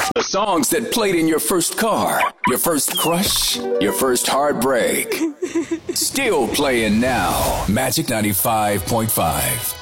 The songs that played in your first car, your first crush, your first heartbreak. Still playing now. Magic 95.5.